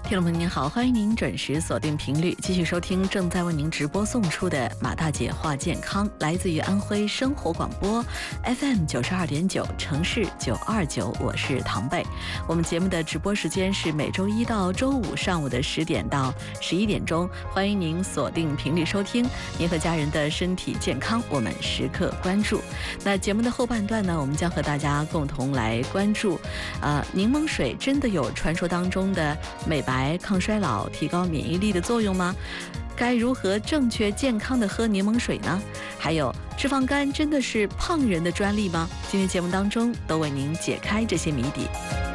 听众朋友您好，欢迎您准时锁定频率，继续收听正在为您直播送出的马大姐话健康，来自于安徽生活广播 FM 92.9城市929，我是唐贝。我们节目的直播时间是每周一到周五上午的10点到11点钟，欢迎您锁定频率收听，您和家人的身体健康我们时刻关注。那节目的后半段呢，我们将和大家共同来关注柠檬水真的有传说当中的美白、抗衰老、提高免疫力的作用吗？该如何正确健康的喝柠檬水呢？还有脂肪肝真的是胖人的专利吗？今天节目当中都为您解开这些谜底。